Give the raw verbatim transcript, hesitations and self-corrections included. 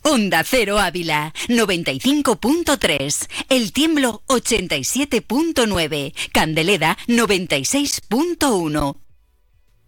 Onda Cero Ávila, noventa y cinco punto tres. El Tiemblo, ochenta y siete punto nueve. Candeleda, noventa y seis punto uno.